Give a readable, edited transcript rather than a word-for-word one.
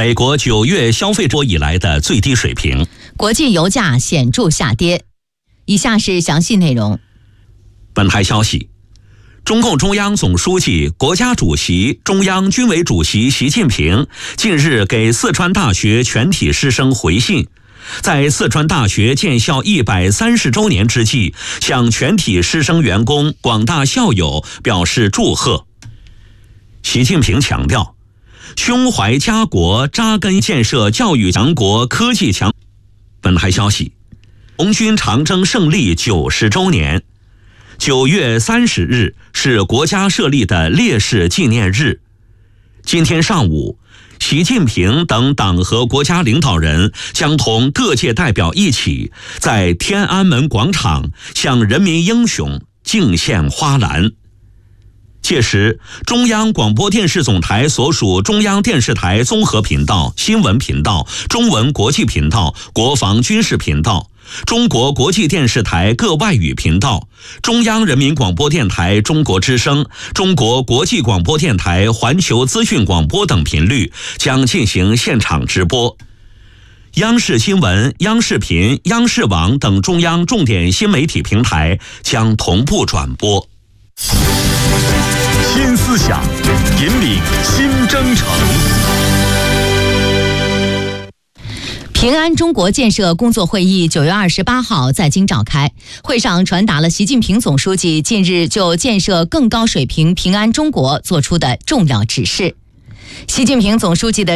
美国9月消费者以来的最低水平。 国际油价显著下跌。以下是详细内容。 本台消息，中共中央总书记、国家主席、中央军委主席习近平近日给四川大学全体师生回信，在四川大学建校130周年之际，向全体师生员工、广大校友表示祝贺。习近平强调，胸怀家国，扎根建设教育强国、科技强。本台消息，红军长征胜利90周年，9月30日是国家设立的烈士纪念日。今天上午，习近平等党和国家领导人将同各界代表一起，在天安门广场向人民英雄敬献花篮。届时，中央广播电视总台所属中央电视台综合频道、新闻频道、中文国际频道、国防军事频道、中国国际电视台各外语频道、中央人民广播电台中国之声、中国国际广播电台环球资讯广播等频率将进行现场直播。央视新闻、央视频、央视网等中央重点新媒体平台将同步转播。 新思想，引领新征程。 平安中国建设工作会议9月28号在京召开，会上传达了习近平总书记近日就建设更高水平平安中国作出的重要指示。习近平总书记的